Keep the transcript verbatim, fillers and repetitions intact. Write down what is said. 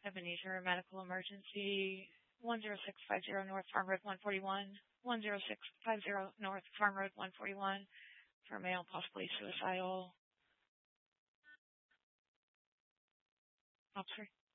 Ebenezer medical emergency. one zero six five zero North Farm Road one forty-one. one zero six five zero North Farm Road one forty-one for male, possibly suicidal. Officer.